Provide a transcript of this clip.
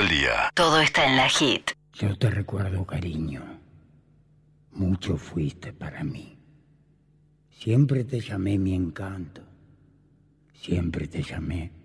el día. Todo está en La Hit. Yo te recuerdo, cariño. Mucho fuiste para mí. Siempre te llamé mi encanto. Siempre te llamé